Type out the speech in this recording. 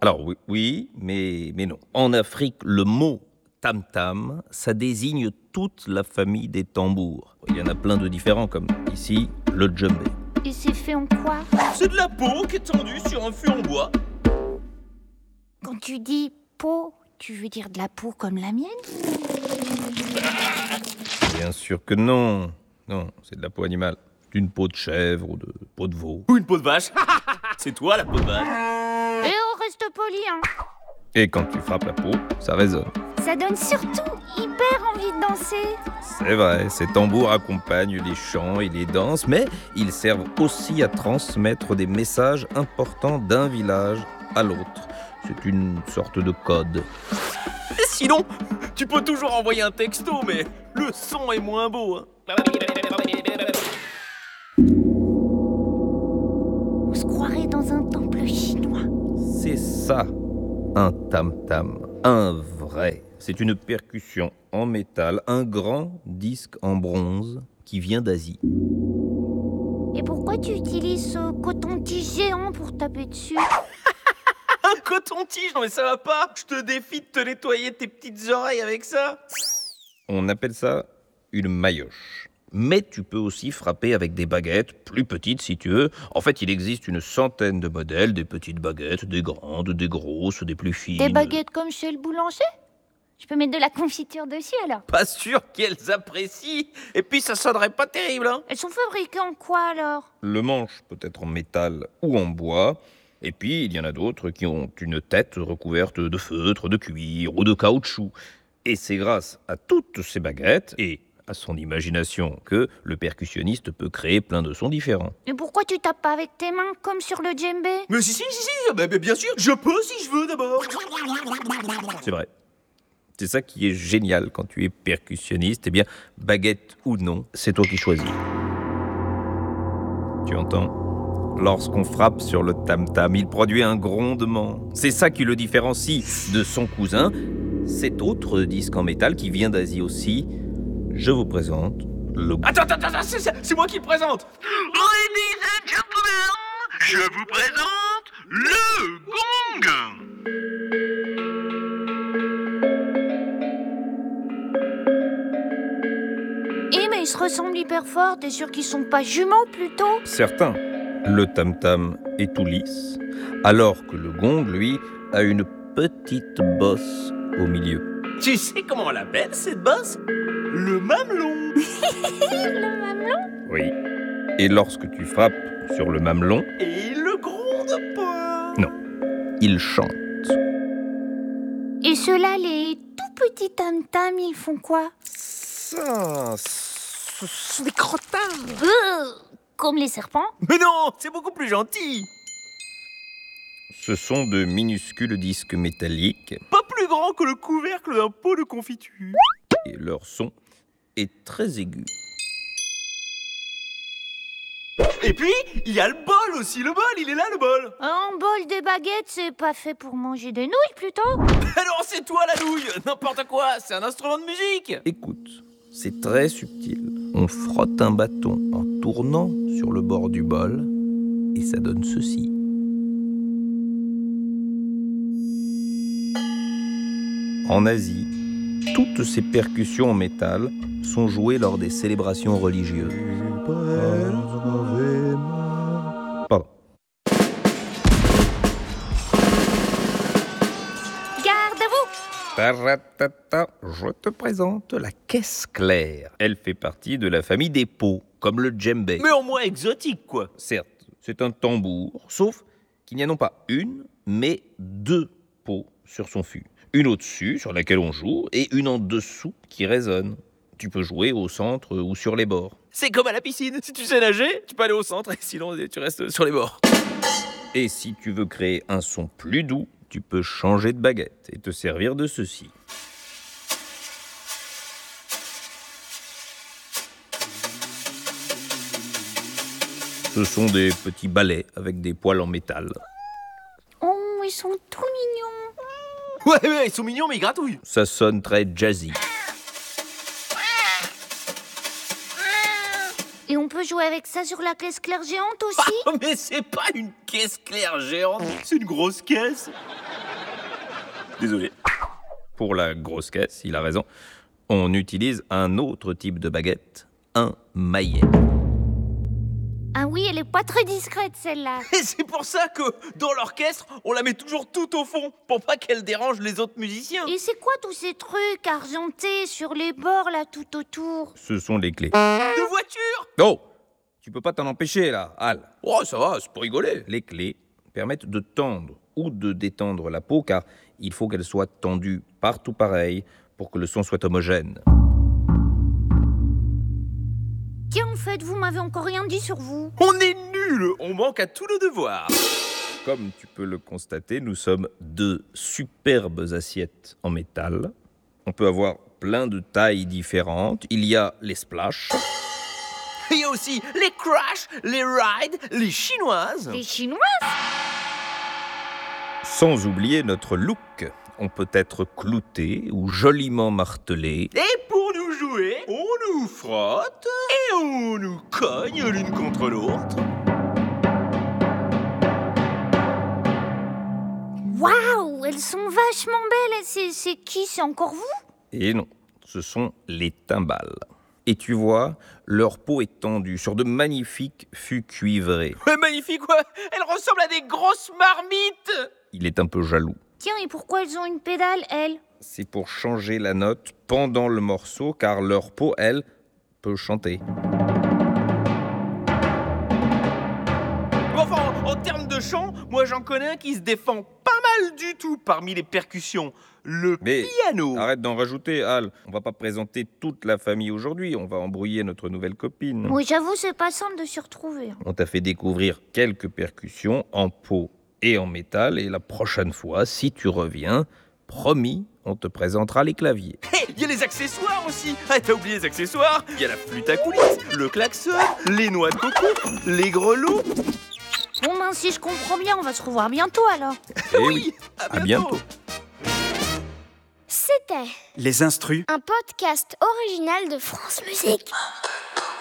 Alors oui, mais non. En Afrique, le mot tam-tam, ça désigne toute la famille des tambours. Il y en a plein de différents, comme ici, le djembé. Et c'est fait en quoi? C'est de la peau qui est tendue sur un fût en bois. Quand tu dis peau, tu veux dire de la peau comme la mienne? Bien sûr que non. Non, c'est de la peau animale. D'une peau de chèvre ou de peau de veau. Ou une peau de vache. C'est toi la peau de vache. Et on reste poli, hein. Et quand tu frappes la peau, ça résonne. Ça donne surtout hyper envie de danser. C'est vrai, ces tambours accompagnent les chants et les danses, mais ils servent aussi à transmettre des messages importants d'un village à l'autre. C'est une sorte de code. Et sinon, tu peux toujours envoyer un texto, mais le son est moins beau. Hein. On se croirait dans un temple chinois. C'est ça, un tam-tam, un vrai. C'est une percussion en métal, un grand disque en bronze qui vient d'Asie. Et pourquoi tu utilises ce coton-tige géant pour taper dessus? Un coton-tige, non mais ça va pas. Je te défie de te nettoyer tes petites oreilles avec ça. On appelle ça une maillotche. Mais tu peux aussi frapper avec des baguettes plus petites si tu veux. En fait, il existe une centaine de modèles, des petites baguettes, des grandes, des grosses, des plus fines. Des baguettes comme chez le boulanger? Je peux mettre de la confiture dessus alors? Pas sûr qu'elles apprécient. Et puis ça sonnerait pas terrible, hein. Elles sont fabriquées en quoi alors? Le manche peut être en métal ou en bois. Et puis, il y en a d'autres qui ont une tête recouverte de feutre, de cuir ou de caoutchouc. Et c'est grâce à toutes ces baguettes et à son imagination que le percussionniste peut créer plein de sons différents. Et pourquoi tu tapes pas avec tes mains comme sur le djembé? Mais si, bah, bien sûr, je peux si je veux d'abord. C'est vrai. C'est ça qui est génial quand tu es percussionniste. Eh bien, baguette ou non, c'est toi qui choisis. Tu entends ? Lorsqu'on frappe sur le tam-tam, il produit un grondement. C'est ça qui le différencie de son cousin, cet autre disque en métal qui vient d'Asie aussi. Je vous présente le... Attends, c'est moi qui le présente. Ladies and gentlemen, je vous présente le gong. Eh mais ils se ressemblent hyper fort, t'es sûr qu'ils sont pas jumeaux plutôt? Certains. Le tam-tam est tout lisse, alors que le gong, lui, a une petite bosse au milieu. Tu sais comment on l'appelle cette bosse? Le mamelon. Le mamelon? Oui. Et lorsque tu frappes sur le mamelon, Et il le gronde pas. non, il chante. Et ceux-là, les tout petits tam-tams, ils font quoi? Ça, ce sont des crottins. Comme les serpents? Mais non, c'est beaucoup plus gentil. Ce sont de minuscules disques métalliques Pas plus grand que le couvercle d'un pot de confiture. et leur son est très aigu. Et puis, il y a le bol aussi, le bol, il est là le bol. Un bol de baguettes, c'est pas fait pour manger des nouilles plutôt? Alors c'est toi la nouille, n'importe quoi, c'est un instrument de musique. Écoute, c'est très subtil. On frotte un bâton en tournant sur le bord du bol et ça donne ceci. En Asie, toutes ces percussions en métal sont jouées lors des célébrations religieuses. Pardon. Garde-vous! Taratata, je te présente la caisse claire. Elle fait partie de la famille des pots, comme le djembé. Mais au moins exotique quoi. Certes, c'est un tambour, sauf qu'il n'y a non pas une, mais deux pots sur son fût. Une au-dessus, sur laquelle on joue, et une en dessous qui résonne. Tu peux jouer au centre ou sur les bords. C'est comme à la piscine, si tu sais nager, tu peux aller au centre et sinon tu restes sur les bords. Et si tu veux créer un son plus doux, tu peux changer de baguette et te servir de ceci. Ce sont des petits balais avec des poils en métal. Oh, ils sont tout mignons. Ouais, ils sont mignons mais ils gratouillent. Ça sonne très jazzy. Et on peut jouer avec ça sur la caisse claire géante aussi? Oh, mais c'est pas une caisse claire géante, c'est une grosse caisse. Désolé. Pour la grosse caisse, il a raison. On utilise un autre type de baguette, un maillet. Ah oui, elle est pas très discrète celle-là. Et c'est pour ça que, dans l'orchestre, on la met toujours tout au fond, pour pas qu'elle dérange les autres musiciens. Et c'est quoi tous ces trucs argentés sur les bords là tout autour? Ce sont les clés. De voiture? Oh! Tu peux pas t'en empêcher là, Al. Oh, ça va, c'est pour rigoler. Les clés permettent de tendre ou de détendre la peau car il faut qu'elle soit tendue partout pareil pour que le son soit homogène. Tiens, en fait, vous m'avez encore rien dit sur vous. On est nuls, on manque à tous nos devoirs. Comme tu peux le constater, nous sommes deux superbes assiettes en métal. On peut avoir plein de tailles différentes. Il y a les splash, Il y a aussi les crash, les ride, les chinoises. Les Chinois? sans oublier notre look. On peut être clouté ou joliment martelé. Et pour nous jouer, on nous frotte et on nous cogne l'une contre l'autre. Waouh, elles sont vachement belles. C'est qui? C'est encore vous? Et non, ce sont les timbales. Et tu vois, leur peau est tendue sur de magnifiques fûts cuivrés. Ouais, magnifique, ouais. Elles ressemblent à des grosses marmites. Il est un peu jaloux. Tiens, et pourquoi elles ont une pédale, elles? C'est pour changer la note pendant le morceau, car leur peau, elle, peut chanter. Enfin, en termes de chant, moi j'en connais un qui se défend pas mal du tout parmi les percussions. Le Mais piano. arrête d'en rajouter, Al. On va pas présenter toute la famille aujourd'hui, on va embrouiller notre nouvelle copine. Oui, j'avoue, c'est pas simple de s'y retrouver. On t'a fait découvrir quelques percussions en peau et en métal, et la prochaine fois, si tu reviens, promis, on te présentera les claviers. Hé, il y a les accessoires aussi. Ah, t'as oublié les accessoires? Il y a la flûte à coulisses, le klaxon, les noix de coco, les grelots. Bon, ben, si je comprends bien, on va se revoir bientôt alors. Eh oui, à bientôt. C'était Les instrus. un podcast original de France Musique.